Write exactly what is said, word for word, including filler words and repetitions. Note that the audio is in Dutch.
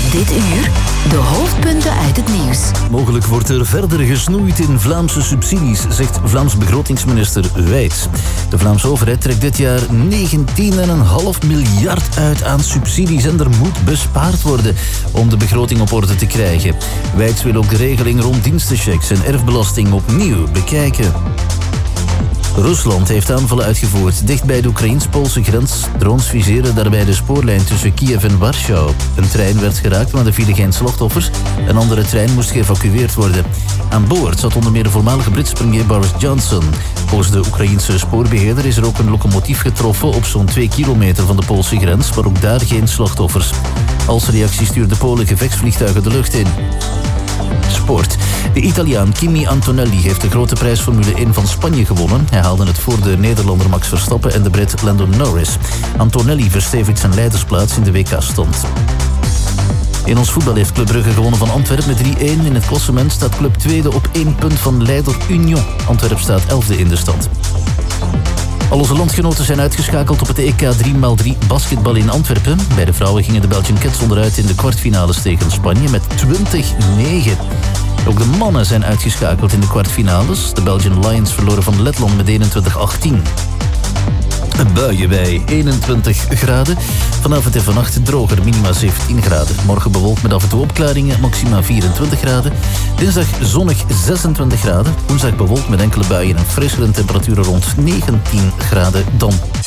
Dit uur de hoofdpunten uit het nieuws. Mogelijk wordt er verder gesnoeid in Vlaamse subsidies, zegt Vlaams begrotingsminister Wijts. De Vlaamse overheid trekt dit jaar negentien komma vijf miljard uit aan subsidies en er moet bespaard worden om de begroting op orde te krijgen. Wijts wil ook de regeling rond dienstenchecks en erfbelasting opnieuw bekijken. Rusland heeft aanvallen uitgevoerd dicht bij de Oekraïens-Poolse grens. Drones viseren daarbij de spoorlijn tussen Kiev en Warschau. Een trein werd geraakt, maar er vielen geen slachtoffers. Een andere trein moest geëvacueerd worden. Aan boord zat onder meer de voormalige Britse premier Boris Johnson. Volgens de Oekraïense spoorbeheerder is er ook een locomotief getroffen op zo'n twee kilometer van de Poolse grens, maar ook daar geen slachtoffers. Als reactie stuurde Polen gevechtsvliegtuigen de lucht in. Sport. De Italiaan Kimi Antonelli heeft de grote prijs Formule één van Spanje gewonnen. Hij haalde het voor de Nederlander Max Verstappen en de Brit Lando Norris. Antonelli verstevigt zijn leidersplaats in de W K-stand. In ons voetbal heeft Club Brugge gewonnen van Antwerpen met drie een. In het klassement staat Club tweede op één punt van leider Union. Antwerpen staat elfde in de stand. Al onze landgenoten zijn uitgeschakeld op het E K drie bij drie basketbal in Antwerpen. Bij de vrouwen gingen de Belgian Cats onderuit in de kwartfinales tegen Spanje met twintig negen. Ook de mannen zijn uitgeschakeld in de kwartfinales. De Belgian Lions verloren van Letland met eenentwintig achttien. Buien bij eenentwintig graden. Vanavond en vannacht droger, minima zeventien graden. Morgen bewolkt met af en toe opklaringen, maxima vierentwintig graden. Dinsdag zonnig zesentwintig graden. Woensdag bewolkt met enkele buien en frissere temperaturen rond negentien graden dan.